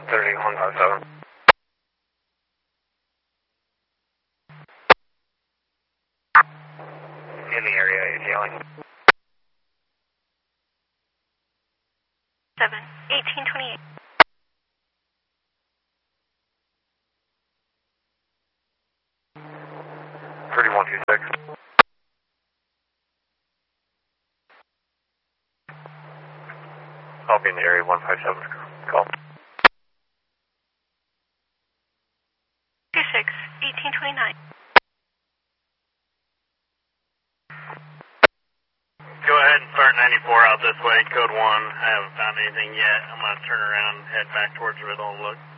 3157. In the area, ATLing. 1828. Thirty-one two six. I'll be in the area 157. Call. 26, 1829. Go ahead and start 94 out this way, code 1. I haven't found anything yet. I'm going to turn around and head back towards Riddle and look.